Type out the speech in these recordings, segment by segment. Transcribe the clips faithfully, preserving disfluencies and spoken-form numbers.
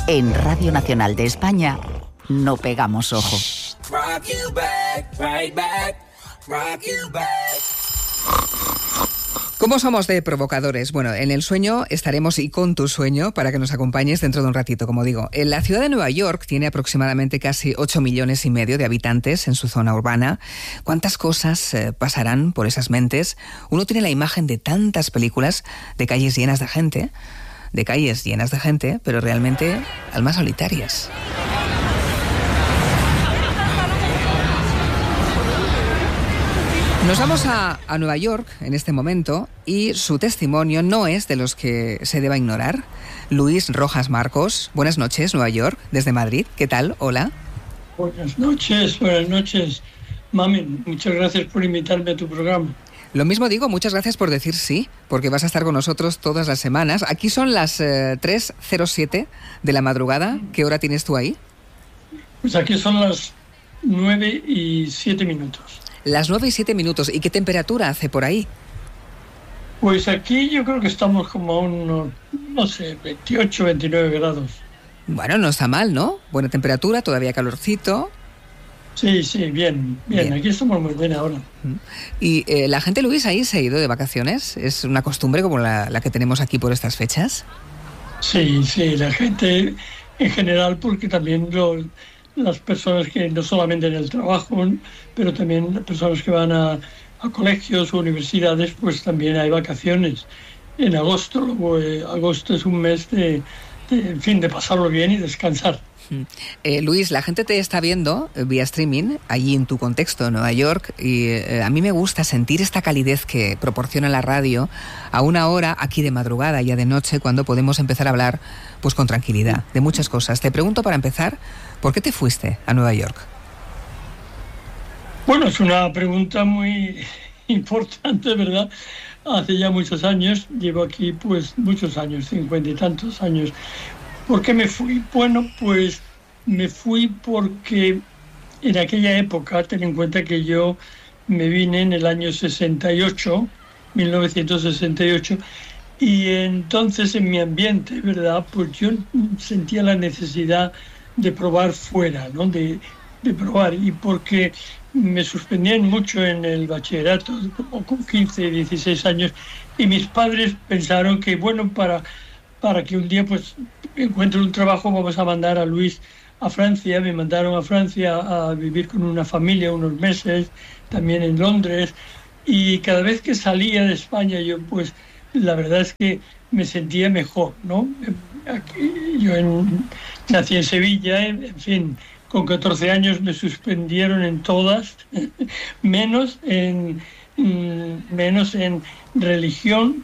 En Radio Nacional de España no pegamos ojo. ¿Cómo somos de provocadores? Bueno, en el sueño estaremos y con tu sueño para que nos acompañes dentro de un ratito, como digo. En la ciudad de Nueva York tiene aproximadamente casi ocho millones y medio de habitantes en su zona urbana. ¿Cuántas cosas eh, pasarán por esas mentes? Uno tiene la imagen de tantas películas de calles llenas de gente, de calles llenas de gente, pero realmente almas solitarias. Nos vamos a, a Nueva York en este momento y su testimonio no es de los que se deba ignorar. Luis Rojas Marcos, buenas noches, Nueva York, desde Madrid. ¿Qué tal? Hola. Buenas noches, buenas noches, mami. Muchas gracias por invitarme a tu programa. Lo mismo digo, muchas gracias por decir sí, porque vas a estar con nosotros todas las semanas. Aquí son las eh, tres cero siete de la madrugada. ¿Qué hora tienes tú ahí? Pues aquí son las nueve y siete minutos. Las nueve y siete minutos. ¿Y qué temperatura hace por ahí? Pues aquí yo creo que estamos como a unos, no sé, veintiocho, veintinueve grados. Bueno, no está mal, ¿no? Buena temperatura, todavía calorcito. Sí, sí, bien, bien. bien. Aquí estamos muy bien ahora. ¿Y eh, la gente, Luis, ahí se ha ido de vacaciones? ¿Es una costumbre como la, la que tenemos aquí por estas fechas? Sí, sí, la gente en general, porque también lo... las personas que no solamente en el trabajo, pero también las personas que van a, a colegios o universidades, pues también hay vacaciones. En agosto, luego, eh, agosto es un mes de, de, en fin, de pasarlo bien y descansar. Eh, Luis, la gente te está viendo eh, vía streaming, allí en tu contexto, en Nueva York, y eh, a mí me gusta sentir esta calidez que proporciona la radio a una hora aquí de madrugada, ya de noche, cuando podemos empezar a hablar pues con tranquilidad de muchas cosas. Te pregunto para empezar, ¿por qué te fuiste a Nueva York? Bueno, es una pregunta muy importante, ¿verdad? Hace ya muchos años, llevo aquí pues muchos años, cincuenta y tantos años. ¿Por qué me fui? Bueno, pues me fui porque en aquella época, ten en cuenta que yo me vine en el año sesenta y ocho, mil novecientos sesenta y ocho, y entonces en mi ambiente, ¿verdad? Pues yo sentía la necesidad de probar fuera, ¿no? De, de probar, y porque me suspendían mucho en el bachillerato, como con quince, dieciséis años, y mis padres pensaron que, bueno, para... para que un día pues encuentre un trabajo, vamos a mandar a Luis a Francia. Me mandaron a Francia a vivir con una familia unos meses, también en Londres, y cada vez que salía de España yo pues la verdad es que me sentía mejor, ¿no? Aquí, yo en, nací en Sevilla, en, en fin, con catorce años me suspendieron en todas, menos en, menos en religión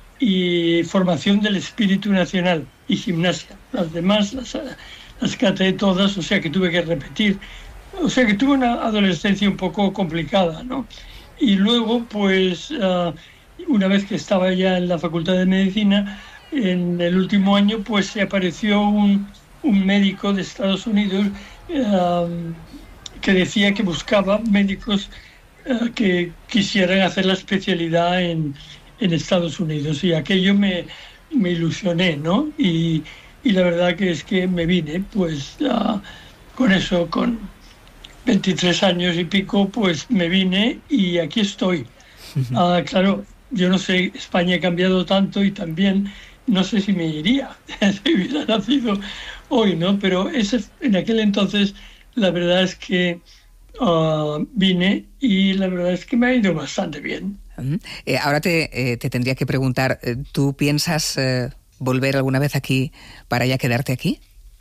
y formación del espíritu nacional y gimnasia. Las demás las, las caté todas, o sea que tuve que repetir. O sea que tuve una adolescencia un poco complicada, ¿no? Y luego, pues, uh, una vez que estaba ya en la Facultad de Medicina, en el último año, pues se apareció un, un médico de Estados Unidos uh, que decía que buscaba médicos uh, que quisieran hacer la especialidad en en Estados Unidos, y aquello me, me ilusioné, ¿no? Y, y la verdad que es que me vine, pues, uh, con eso, con veintitrés años y pico, pues me vine y aquí estoy. Uh, claro, yo no sé, España ha cambiado tanto y también no sé si me iría si hubiera nacido hoy, ¿no? Pero ese, en aquel entonces, la verdad es que uh, vine y la verdad es que me ha ido bastante bien. Eh, ahora te, eh, te tendría que preguntar, ¿tú piensas eh, volver alguna vez aquí para ya quedarte aquí?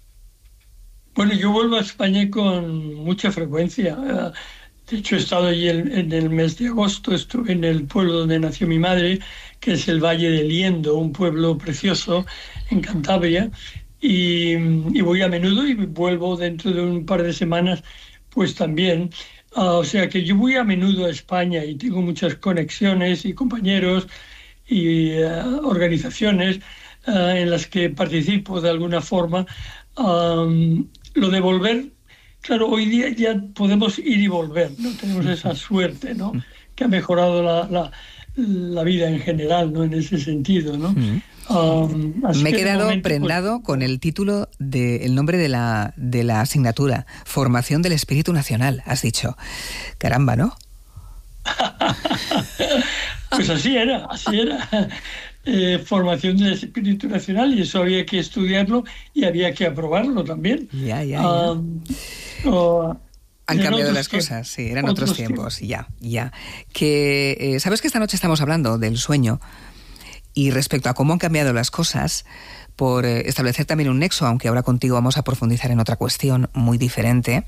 Bueno, yo vuelvo a España con mucha frecuencia. De hecho, he estado allí en, en el mes de agosto, estuve en el pueblo donde nació mi madre, que es el Valle de Liendo, un pueblo precioso en Cantabria, y, y voy a menudo y vuelvo dentro de un par de semanas, pues también. Uh, o sea que yo voy a menudo a España y tengo muchas conexiones y compañeros y uh, organizaciones uh, en las que participo de alguna forma. Um, lo de volver, claro, hoy día ya podemos ir y volver, ¿no? Tenemos esa suerte, ¿no? Que ha mejorado la, la, la vida en general, ¿no? En ese sentido, ¿no? Mm. Um, Me he quedado momento, prendado pues, con el título del nombre de la, de la asignatura, Formación del Espíritu Nacional, has dicho. Caramba, ¿no? Pues así era, así era. Eh, formación del Espíritu Nacional, y eso había que estudiarlo y había que aprobarlo también. Ya, ya, ya. Um, oh, Han cambiado las tiempos. cosas, sí, eran otros, otros tiempos, tiempos, ya, ya. Que, eh, ¿sabes que esta noche estamos hablando del sueño? Y respecto a cómo han cambiado las cosas, por eh, establecer también un nexo, aunque ahora contigo vamos a profundizar en otra cuestión muy diferente.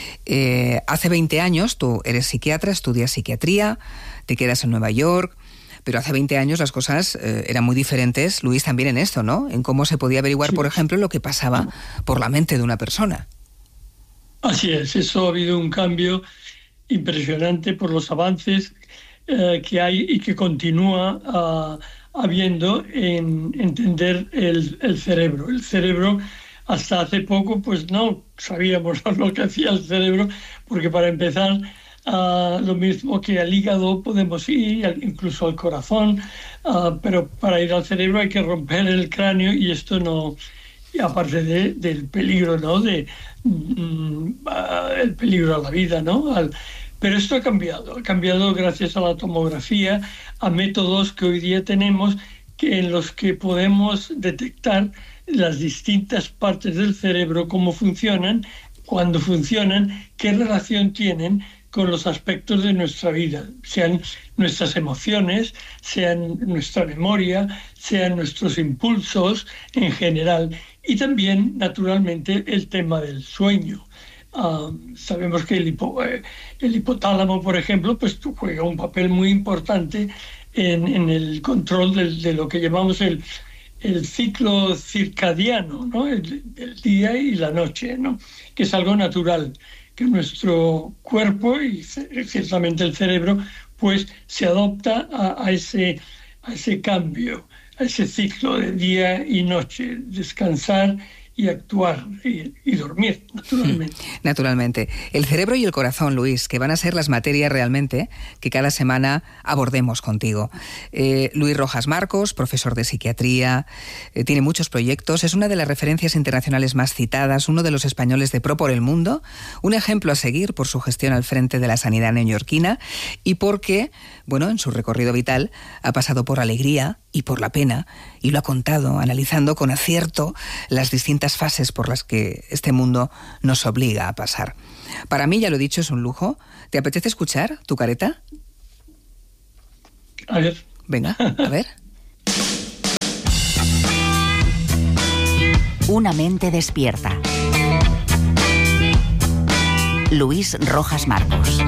Eh, hace veinte años tú eres psiquiatra, estudias psiquiatría, te quedas en Nueva York, pero hace veinte años las cosas eh, eran muy diferentes, Luis, también en esto, ¿no? En cómo se podía averiguar, sí. por ejemplo, lo que pasaba por la mente de una persona. Así es, eso ha habido un cambio impresionante por los avances eh, que hay y que continúa uh, habiendo en entender el, el cerebro. El cerebro, hasta hace poco, pues no sabíamos lo que hacía el cerebro, porque para empezar, uh, lo mismo que al hígado podemos ir, incluso al corazón, uh, pero para ir al cerebro hay que romper el cráneo, y esto no, y aparte de, del peligro, ¿no? De, mm, uh, el peligro a la vida, ¿no? Al, Pero esto ha cambiado, ha cambiado gracias a la tomografía, a métodos que hoy día tenemos que en los que podemos detectar las distintas partes del cerebro, cómo funcionan, cuándo funcionan, qué relación tienen con los aspectos de nuestra vida, sean nuestras emociones, sean nuestra memoria, sean nuestros impulsos en general, y también, naturalmente, el tema del sueño. Uh, sabemos que el, hipo, eh, el hipotálamo, por ejemplo, pues juega un papel muy importante en, en el control del, de lo que llamamos el, el ciclo circadiano, ¿no? El, el día y la noche, ¿no? Que es algo natural, que nuestro cuerpo y ciertamente el cerebro pues se adopta a, a, ese, a ese cambio, a ese ciclo de día y noche, descansar y actuar y, y dormir, naturalmente. Naturalmente. El cerebro y el corazón, Luis, que van a ser las materias realmente que cada semana abordemos contigo. Eh, Luis Rojas Marcos, profesor de psiquiatría, eh, tiene muchos proyectos, es una de las referencias internacionales más citadas, uno de los españoles de pro por el mundo, un ejemplo a seguir por su gestión al frente de la sanidad neoyorquina y porque, bueno, en su recorrido vital ha pasado por alegría y por la pena, y lo ha contado, analizando con acierto las distintas fases por las que este mundo nos obliga a pasar. Para mí, ya lo he dicho, es un lujo. ¿Te apetece escuchar tu careta? A ver. Venga, a ver. Una mente despierta. Luis Rojas Marcos.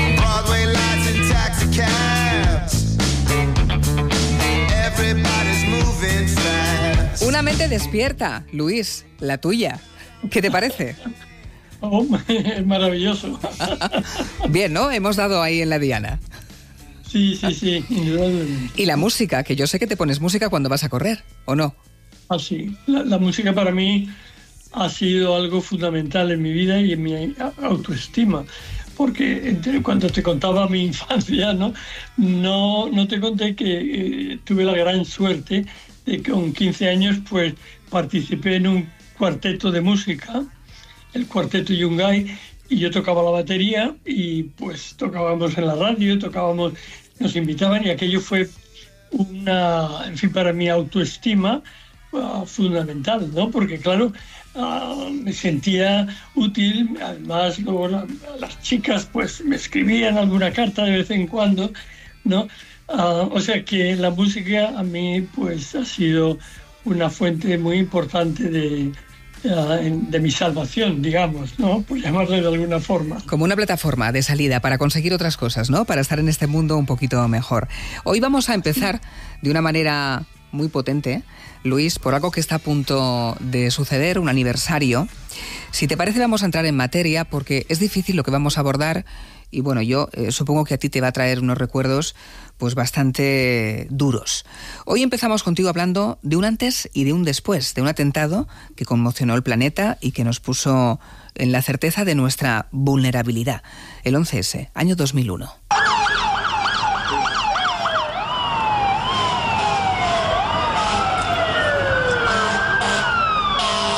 Una mente despierta, Luis, la tuya. ¿Qué te parece? Oh, es maravilloso. Bien, ¿no? Hemos dado ahí en la diana. Sí, sí, sí, indudablemente. Y la música, que yo sé que te pones música cuando vas a correr, ¿o no? Ah, sí. La, la música para mí ha sido algo fundamental en mi vida y en mi autoestima. Porque entre, cuando te contaba mi infancia, ¿no? No, no te conté que eh, tuve la gran suerte de que con quince años pues participé en un cuarteto de música, el cuarteto Yungay, y yo tocaba la batería y pues tocábamos en la radio, tocábamos, nos invitaban, y aquello fue una, en fin, para mi autoestima uh, fundamental, ¿no? Porque claro, uh, me sentía útil, además luego la, las chicas pues me escribían alguna carta de vez en cuando, ¿no? Uh, o sea que la música a mí pues ha sido una fuente muy importante de, uh, de mi salvación, digamos, ¿no? Por llamarle de alguna forma. Como una plataforma de salida para conseguir otras cosas, ¿no? Para estar en este mundo un poquito mejor. Hoy vamos a empezar de una manera muy potente, Luis, por algo que está a punto de suceder, un aniversario. Si te parece, vamos a entrar en materia porque es difícil lo que vamos a abordar. Y bueno, yo eh, supongo que a ti te va a traer unos recuerdos pues bastante duros. Hoy empezamos contigo hablando de un antes y de un después, de un atentado que conmocionó el planeta y que nos puso en la certeza de nuestra vulnerabilidad. El once ese, año dos mil uno.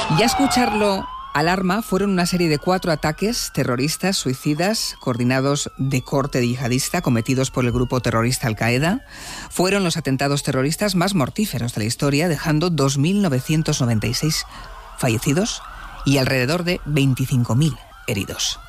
Ya escucharlo alarma fueron una serie de cuatro ataques terroristas suicidas coordinados de corte yihadista cometidos por el grupo terrorista Al-Qaeda. Fueron los atentados terroristas más mortíferos de la historia, dejando dos mil novecientos noventa y seis fallecidos y alrededor de veinticinco mil heridos.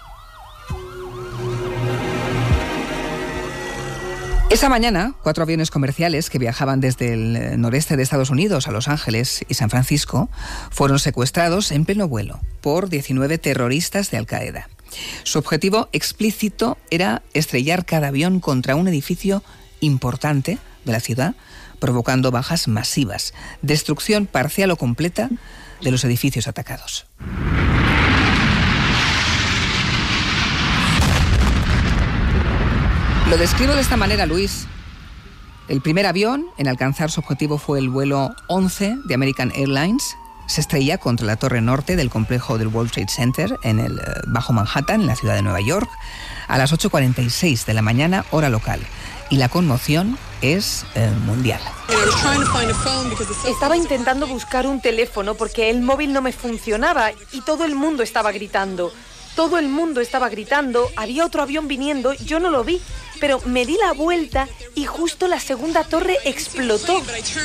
Esa mañana, cuatro aviones comerciales que viajaban desde el noreste de Estados Unidos a Los Ángeles y San Francisco fueron secuestrados en pleno vuelo por diecinueve terroristas de Al-Qaeda. Su objetivo explícito era estrellar cada avión contra un edificio importante de la ciudad, provocando bajas masivas, destrucción parcial o completa de los edificios atacados. Lo describo de esta manera, Luis. El primer avión en alcanzar su objetivo fue el vuelo once de American Airlines. Se estrella contra la torre norte del complejo del World Trade Center en el Bajo Manhattan, en la ciudad de Nueva York, a las ocho cuarenta y seis de la mañana, hora local. Y la conmoción es eh, mundial. Estaba intentando buscar un teléfono porque el móvil no me funcionaba y todo el mundo estaba gritando. Todo el mundo estaba gritando, había otro avión viniendo, yo no lo vi, pero me di la vuelta y justo la segunda torre explotó.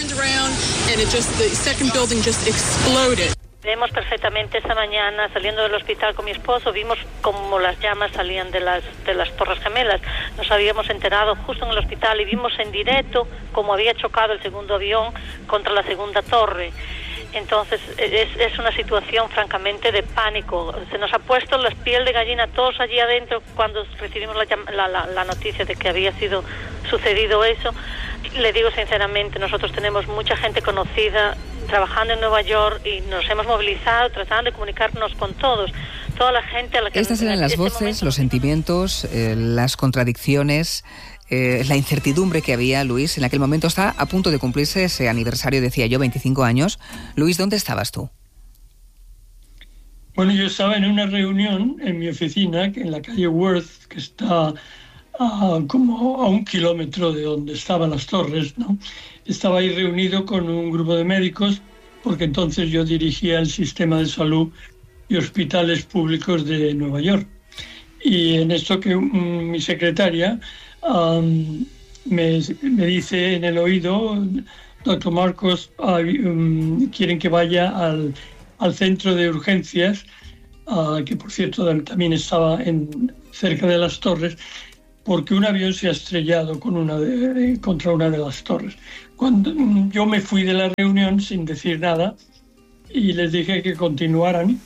Vemos perfectamente esta mañana, saliendo del hospital con mi esposo, vimos cómo las llamas salían de las, de las Torres Gemelas. Nos habíamos enterado justo en el hospital y vimos en directo cómo había chocado el segundo avión contra la segunda torre. Entonces es, es una situación francamente de pánico. Se nos ha puesto la piel de gallina todos allí adentro cuando recibimos la, la, la, la noticia de que había sido sucedido eso. Le digo sinceramente, nosotros tenemos mucha gente conocida trabajando en Nueva York y nos hemos movilizado tratando de comunicarnos con todos. Toda la gente a la que... Estas eran las voces, momento... los sentimientos, eh, las contradicciones... Eh, la incertidumbre que había, Luis. En aquel momento está a punto de cumplirse ese aniversario, decía yo, veinticinco años. Luis, ¿dónde estabas tú? Bueno, yo estaba en una reunión en mi oficina, en la calle Worth, que está a, como a un kilómetro de donde estaban las torres, ¿no? Estaba ahí reunido con un grupo de médicos, porque entonces yo dirigía el sistema de salud y hospitales públicos de Nueva York. Y en esto que um, mi secretaria... Um, me, me dice en el oído, doctor Marcos, uh, um, quieren que vaya al, al centro de urgencias, uh, que por cierto también estaba en, cerca de las torres, porque un avión se ha estrellado con una de, contra una de las torres. Cuando um, yo me fui de la reunión sin decir nada y les dije que continuaran,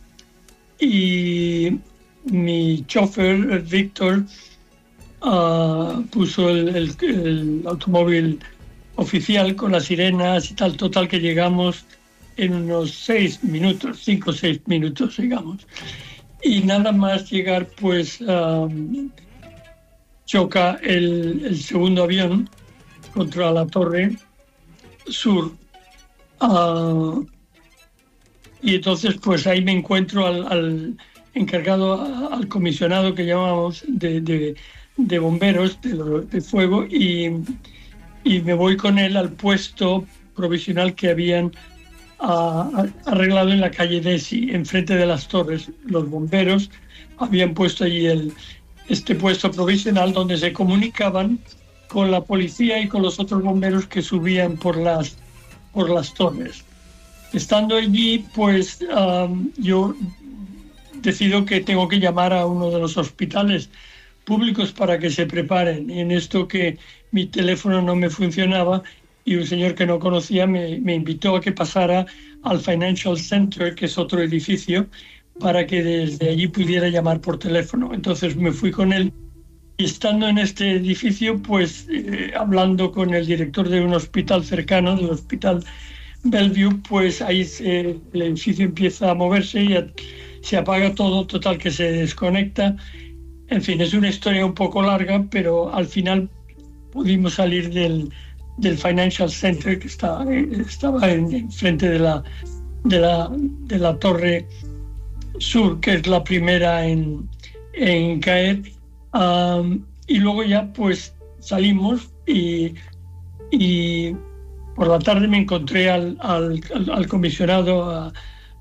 y mi chofer, Víctor, Uh, puso el, el, el automóvil oficial con las sirenas y tal, total que llegamos en unos seis minutos, cinco o seis minutos, digamos. Y nada más llegar, pues um, choca el, el segundo avión contra la torre sur. Uh, y entonces, pues ahí me encuentro al, al encargado, al comisionado que llamamos de... de de bomberos de, de fuego y, y me voy con él al puesto provisional que habían a, a, arreglado en la calle Desi, enfrente de las torres. Los bomberos habían puesto allí el, este puesto provisional donde se comunicaban con la policía y con los otros bomberos que subían por las, por las torres. Estando allí, pues um, yo decido que tengo que llamar a uno de los hospitales públicos para que se preparen. Y en esto que mi teléfono no me funcionaba y un señor que no conocía me, me invitó a que pasara al Financial Center, que es otro edificio, para que desde allí pudiera llamar por teléfono. Entonces me fui con él y estando en este edificio, pues eh, hablando con el director de un hospital cercano, del hospital Bellevue, pues ahí se, el edificio empieza a moverse y a, se apaga todo, total que se desconecta. En fin, es una historia un poco larga, pero al final pudimos salir del, del Financial Center, que está, estaba en, en frente de la, de, la, de la torre sur, que es la primera en, en caer. Um, y luego ya pues salimos y, y por la tarde me encontré al, al, al comisionado, a,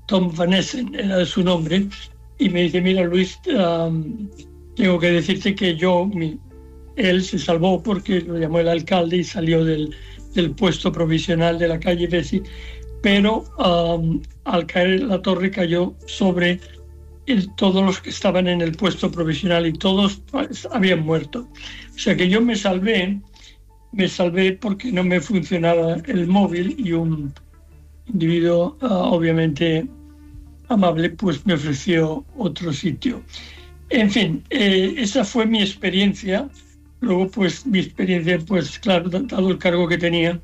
Tom Van Essen era su nombre, y me dice, mira Luis, um, tengo que decirte que yo, mi, él se salvó porque lo llamó el alcalde y salió del, del puesto provisional de la calle Bessi, pero um, al caer la torre cayó sobre el, todos los que estaban en el puesto provisional y todos pues, habían muerto. O sea que yo me salvé, me salvé porque no me funcionaba el móvil y un individuo uh, obviamente amable pues me ofreció otro sitio. En fin, eh, esa fue mi experiencia. Luego pues mi experiencia, pues claro, dado el cargo que tenía,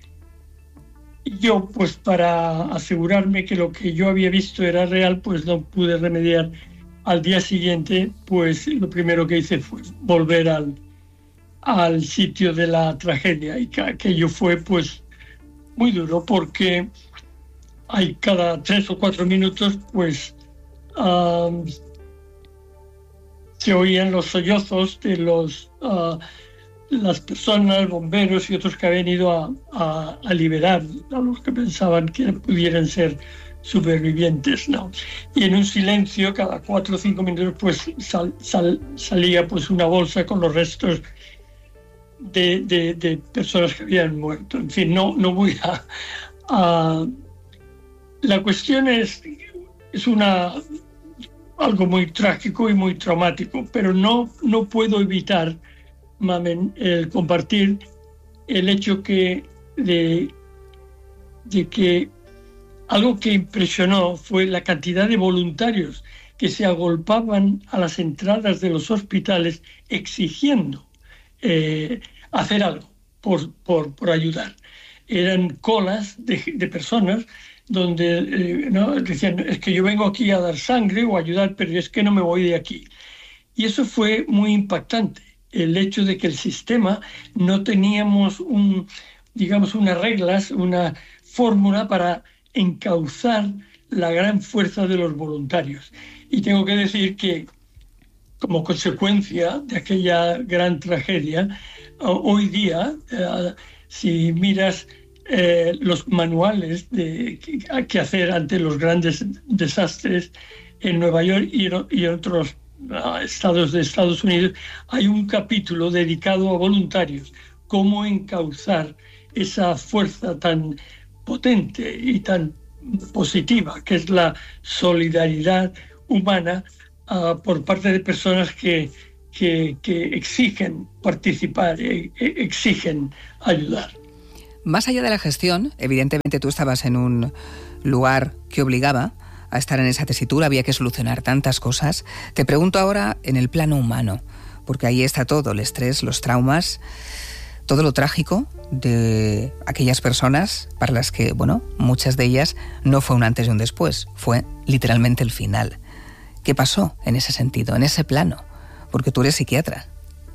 yo pues para asegurarme que lo que yo había visto era real, pues no pude remediar. Al día siguiente pues lo primero que hice fue volver al, al sitio de la tragedia, y que aquello fue pues muy duro porque hay cada tres o cuatro minutos pues um, se oían los sollozos de los uh, las personas, bomberos y otros que habían ido a, a, a liberar a los que pensaban que pudieran ser supervivientes, ¿no? Y en un silencio, cada cuatro o cinco minutos, pues sal, sal, salía pues una bolsa con los restos de, de, de personas que habían muerto. En fin, no, no voy a, a... La cuestión es, es una, algo muy trágico y muy traumático, pero no, no puedo evitar, Mamen, el compartir el hecho que de, de que algo que impresionó fue la cantidad de voluntarios que se agolpaban a las entradas de los hospitales exigiendo eh, hacer algo por, por, por ayudar. Eran colas de, de personas donde eh, ¿no? decían, es que yo vengo aquí a dar sangre o a ayudar, pero es que no me voy de aquí. Y eso fue muy impactante, el hecho de que el sistema no teníamos un, digamos, unas reglas, una fórmula para encauzar la gran fuerza de los voluntarios. Y tengo que decir que, como consecuencia de aquella gran tragedia, hoy día, eh, si miras eh, los manuales de qué hacer ante los grandes desastres en Nueva York y, y en otros estados de Estados Unidos, hay un capítulo dedicado a voluntarios, cómo encauzar esa fuerza tan potente y tan positiva que es la solidaridad humana uh, por parte de personas que, que, que exigen participar, e, e, exigen ayudar. Más allá de la gestión, evidentemente tú estabas en un lugar que obligaba a estar en esa tesitura, había que solucionar tantas cosas. Te pregunto ahora en el plano humano, porque ahí está todo, el estrés, los traumas, todo lo trágico de aquellas personas para las que, bueno, muchas de ellas no fue un antes y un después, fue literalmente el final. ¿Qué pasó en ese sentido, en ese plano? Porque tú eres psiquiatra.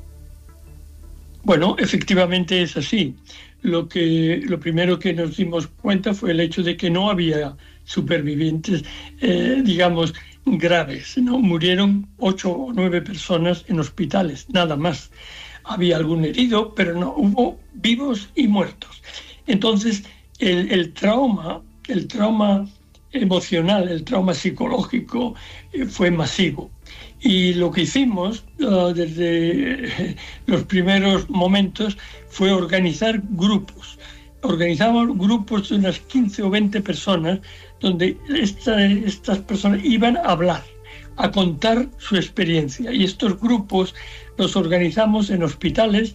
Bueno, efectivamente es así. Lo que, lo primero que nos dimos cuenta fue el hecho de que no había supervivientes, eh, digamos, graves, ¿no? Murieron ocho o nueve personas en hospitales, nada más. Había algún herido, pero no hubo vivos y muertos. Entonces, el, el trauma, el trauma emocional, el trauma psicológico eh, fue masivo. Y lo que hicimos uh, desde los primeros momentos fue organizar grupos. Organizamos grupos de unas quince o veinte personas donde esta, estas personas iban a hablar, a contar su experiencia. Y estos grupos los organizamos en hospitales,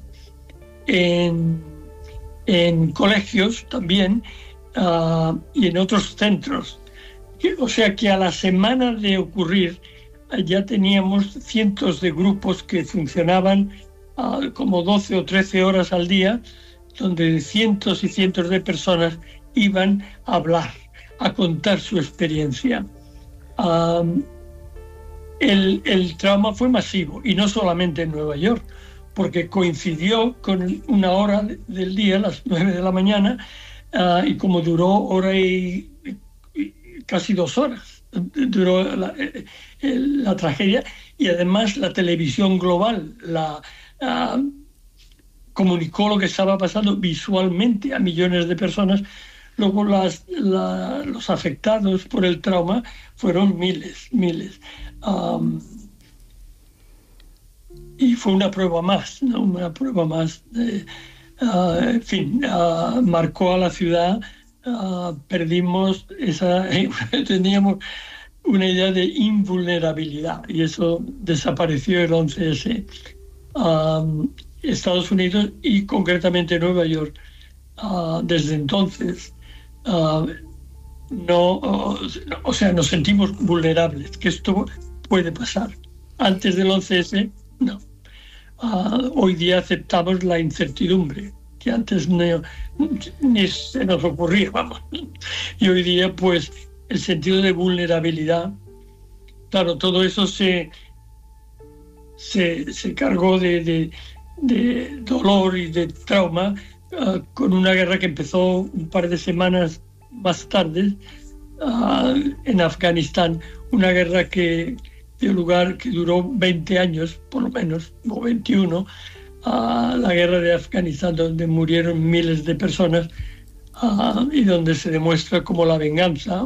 en, en colegios también uh, y en otros centros. O sea que a la semana de ocurrir ya teníamos cientos de grupos que funcionaban uh, como doce o trece horas al día, donde cientos y cientos de personas iban a hablar, a contar su experiencia. Um, el, el trauma fue masivo, y no solamente en Nueva York, porque coincidió con una hora del día, las nueve de la mañana, uh, y como duró hora y, y casi dos horas, duró la, la tragedia, y además la televisión global la uh, comunicó lo que estaba pasando visualmente a millones de personas, Luego las, la, los afectados por el trauma fueron miles, miles. Um, y fue una prueba más, ¿no? Una prueba más. De, uh, en fin, uh, marcó a la ciudad. Uh, perdimos esa... teníamos una idea de invulnerabilidad y eso desapareció el once ese. Um, Estados Unidos y concretamente Nueva York, uh, desde entonces... Uh, no, uh, o sea, nos sentimos vulnerables, que esto puede pasar. Antes del once ese, no. Uh, hoy día aceptamos la incertidumbre, que antes no, ni se nos ocurría, vamos. Y hoy día, pues, el sentido de vulnerabilidad, claro, todo eso se, se, se cargó de, de, de dolor y de trauma, Uh, con una guerra que empezó un par de semanas más tarde uh, en Afganistán, una guerra que dio lugar, que duró veinte años, por lo menos, o veintiuno, uh, la guerra de Afganistán, donde murieron miles de personas uh, y donde se demuestra cómo la venganza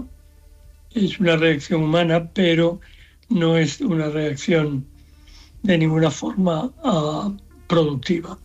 es una reacción humana, pero no es una reacción de ninguna forma uh, productiva.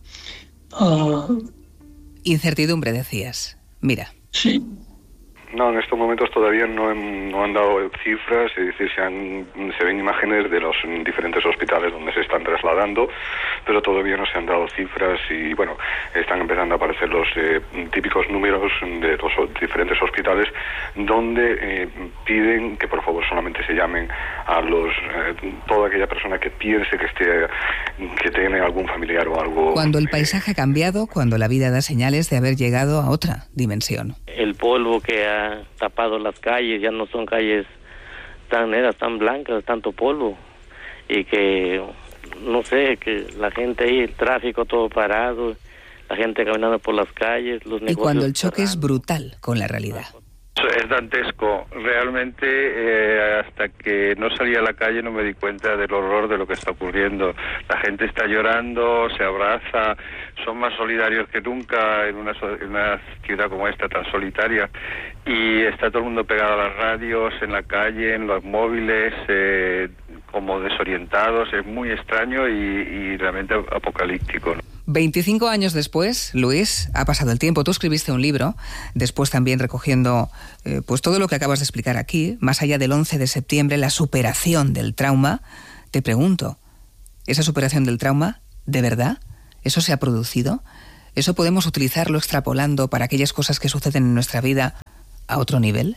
Uh, Incertidumbre, decías. Mira. Sí. No, en estos momentos todavía no, han, no han dado cifras, es decir, se, han, se ven imágenes de los diferentes hospitales donde se están trasladando, pero todavía no se han dado cifras y, bueno, están empezando a aparecer los eh, típicos números de los diferentes hospitales donde eh, piden que por favor solamente se llamen a los eh, toda aquella persona que piense que esté que tiene algún familiar o algo. Cuando el paisaje ha cambiado, cuando la vida da señales de haber llegado a otra dimensión. El polvo que ha tapado las calles, ya no son calles tan negras, tan blancas, tanto polvo, y que, no sé, que la gente ahí, el tráfico todo parado, la gente caminando por las calles, los negocios. Y cuando el choque cerrando. Es brutal con la realidad. Es dantesco. Realmente, eh, hasta que no salí a la calle no me di cuenta del horror de lo que está ocurriendo. La gente está llorando, se abraza, son más solidarios que nunca en una, en una ciudad como esta tan solitaria. Y está todo el mundo pegado a las radios, en la calle, en los móviles, eh, como desorientados. Es muy extraño y, y realmente apocalíptico, ¿no? veinticinco años después, Luis, ha pasado el tiempo. Tú escribiste un libro, después también recogiendo eh, pues todo lo que acabas de explicar aquí, más allá del once de septiembre, la superación del trauma. Te pregunto, ¿esa superación del trauma, de verdad, eso se ha producido? ¿Eso podemos utilizarlo extrapolando para aquellas cosas que suceden en nuestra vida a otro nivel?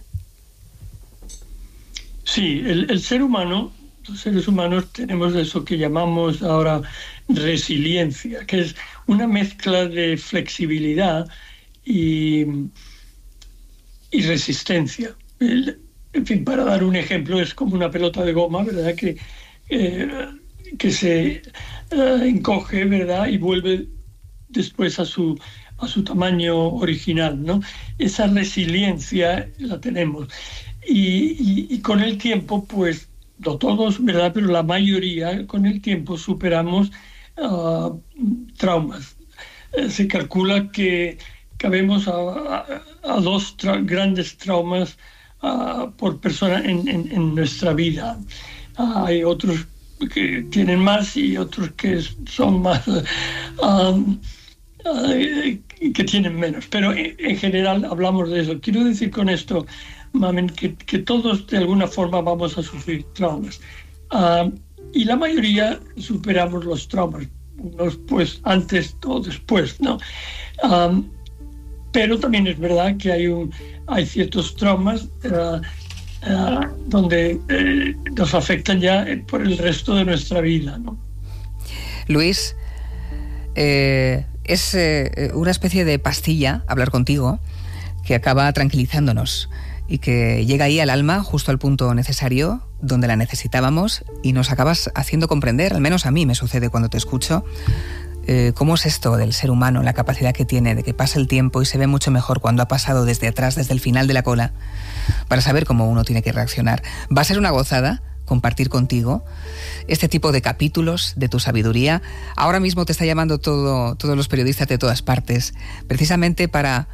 Sí, el, el ser humano, los seres humanos tenemos eso que llamamos ahora resiliencia, que es una mezcla de flexibilidad y, y resistencia. El, en fin, para dar un ejemplo, es como una pelota de goma, ¿verdad? Que, eh, que se eh, encoge, ¿verdad? Y vuelve después a su, a su tamaño original, ¿no? Esa resiliencia la tenemos. Y, y, y con el tiempo, pues, no todos, ¿verdad? Pero la mayoría, con el tiempo, superamos uh, traumas. Eh, se calcula que cabemos a, a, a dos tra- grandes traumas uh, por persona en, en, en nuestra vida. Uh, hay otros que tienen más y otros que son más, um, uh, que tienen menos. Pero en, en general hablamos de eso. Quiero decir con esto, Mamen, que, que todos de alguna forma vamos a sufrir traumas. Uh, y la mayoría superamos los traumas, unos pues antes o después, ¿no? Um, pero también es verdad que hay, un, hay ciertos traumas uh, uh, donde eh, nos afectan ya por el resto de nuestra vida, ¿no? Luis, eh, es eh, una especie de pastilla hablar contigo que acaba tranquilizándonos y que llega ahí al alma justo al punto necesario donde la necesitábamos y nos acabas haciendo comprender, al menos a mí me sucede cuando te escucho, eh, cómo es esto del ser humano, la capacidad que tiene de que pasa el tiempo y se ve mucho mejor cuando ha pasado desde atrás, desde el final de la cola, para saber cómo uno tiene que reaccionar. Va a ser una gozada compartir contigo este tipo de capítulos de tu sabiduría. Ahora mismo te está llamando todo, todos los periodistas de todas partes, precisamente para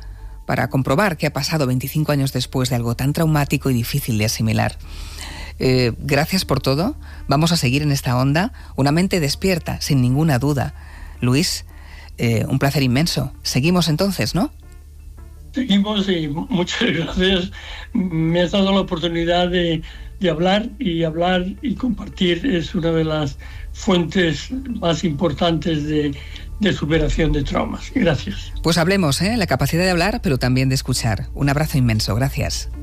para comprobar qué ha pasado veinticinco años después de algo tan traumático y difícil de asimilar. Eh, gracias por todo. Vamos a seguir en esta onda. Una mente despierta, sin ninguna duda. Luis, eh, un placer inmenso. Seguimos entonces, ¿no? Seguimos y muchas gracias. Me has dado la oportunidad de, de hablar y hablar y compartir. Es una de las fuentes más importantes de, de superación de traumas. Gracias. Pues hablemos, ¿eh? La capacidad de hablar, pero también de escuchar. Un abrazo inmenso. Gracias.